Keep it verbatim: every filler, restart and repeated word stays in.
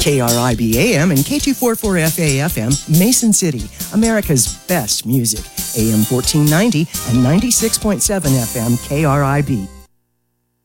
K R I B A M and K two forty-four F A F M, Mason City, America's best music. A M fourteen ninety and ninety-six point seven F M K R I B.